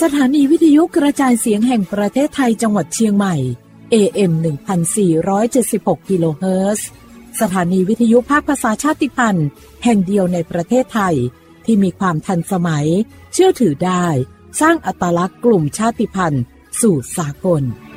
สถานีวิทยุกระจายเสียงแห่งประเทศไทยจังหวัดเชียงใหม่ AM 1476 กิโลเฮิรตซ์สถานีวิทยุภาคภาษาชาติพันธุ์แห่งเดียวในประเทศไทยที่มีความทันสมัยเชื่อถือได้สร้างอัตลักษณ์กลุ่มชาติพันธุ์สู่สากล